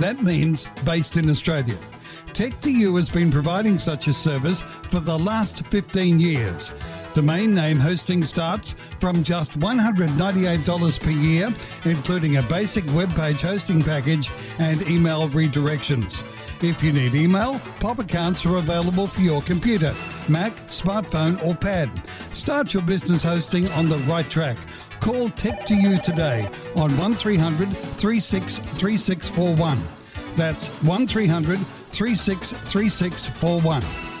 That means based in Australia. Tech2U has been providing such a service for the last 15 years. Domain name hosting starts from just $198 per year, including a basic web page hosting package and email redirections. If you need email, POP accounts are available for your computer, Mac, smartphone or pad. Start your business hosting on the right track. Call Tech2U today on 1300 363641. That's 1300 363641.